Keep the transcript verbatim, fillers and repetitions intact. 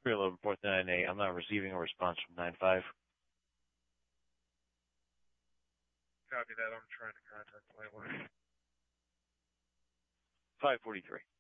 three eleven fourth nine eight. I'm not receiving a response from nine five. Copy that. I'm trying to contact Lightline. five forty-three.